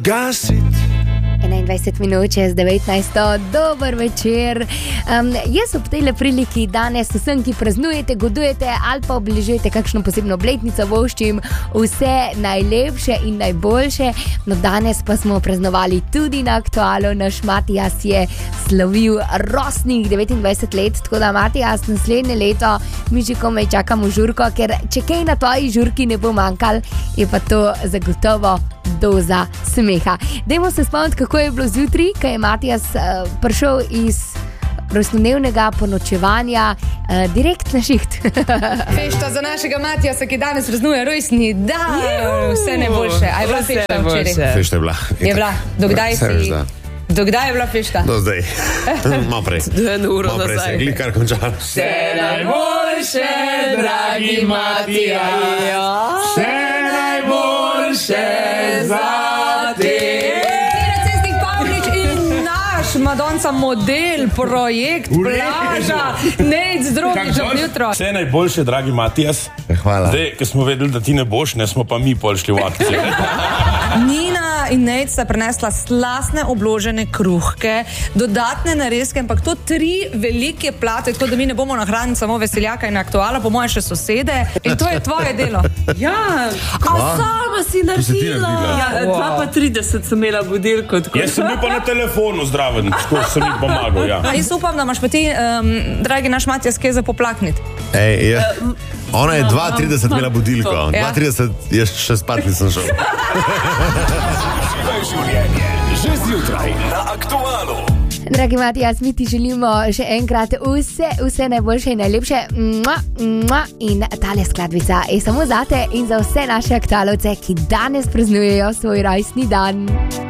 ugasit. 21 minut čez 19. Dober večer. Jaz ob tej priliki danes vsem, ki praznujete, godujete ali pa obeležujete kakšno posebno obletnico, voščim vse najlepše in najboljše. No, danes pa smo praznovali tudi na Aktualu. Naš Matijas je slavil rosnih 29 let, tako da Matijas, naslednje leto mi že komaj čakamo žurko, ker če kaj na tvoji žurki ne bo manjkal, je pa to zagotovo doza smeha. Dajmo se spomniti, kako je bilo zjutraj, ko je Matijas prišel iz rojstnodnevnega ponočevanja direkt na šiht. Fešta za našega Matijasa, ki danes praznuje rojstni dan. Vse najboljše. A je bila fešta včeraj? Fešta je bila. Je bila. Do kdaj je bila fešta? Do zdaj. Malo prej. 1 uro Malo prej nazaj. se je glikar končal. Vse najboljše, dragi Matijas. Vse najboljše za te. Cestnik Pavlič in naš Madonca model, projekt, plaža. Nejc Zdrobič ob jutro. Vse najboljše, dragi Matijas. Hvala. Zdaj, ko smo vedeli, da ti ne boš, ne smo pa mi pol šli v akcijo. Nina in Nejc sta prinesla slastne obložene kruhke, dodatne narezke, ampak to 3 velike plate, tako da mi ne bomo nahranili samo Veseljaka in Aktuala, po moje še sosede. In to je tvoje delo. Ja, sama si naredila. Ja, 2:30 sem imela budilko. Jaz sem bil pa na telefonu zdraven, tako sem jih pomagal, ja. Jaz upam, da imaš pa ti, dragi naš Matijas, kaj za poplakniti. Ona je 2:30 imela budilko. Ja. 2:30 jaz še spat nisem šel. Življenje že zjutraj na Aktualu. Dragi Matijas, mi ti želimo še enkrat vse najboljše in najlepše. In tale skladbica je samo zate in za vse naše aktualovce, ki danes praznujejo svoj rojstni dan.